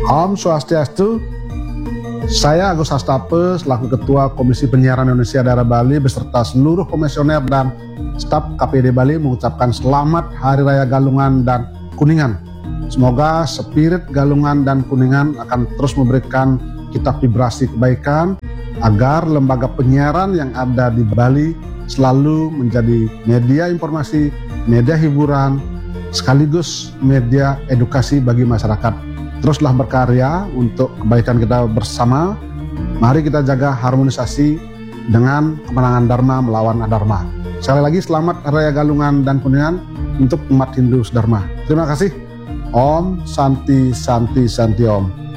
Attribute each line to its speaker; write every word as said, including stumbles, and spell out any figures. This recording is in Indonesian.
Speaker 1: Om Swastiastu. Saya Agus Hastape selaku Ketua Komisi Penyiaran Indonesia Daerah Bali beserta seluruh komisioner dan staf K P D Bali mengucapkan selamat Hari Raya Galungan dan Kuningan. Semoga spirit Galungan dan Kuningan akan terus memberikan kita vibrasi kebaikan agar lembaga penyiaran yang ada di Bali selalu menjadi media informasi, media hiburan, sekaligus media edukasi bagi masyarakat. Teruslah berkarya untuk kebaikan kita bersama. Mari kita jaga harmonisasi dengan kemenangan Dharma melawan Adharma. Sekali lagi selamat Hari Raya Galungan dan Kuningan untuk umat Hindu Dharma. Terima kasih. Om Santi Santi Santi Om.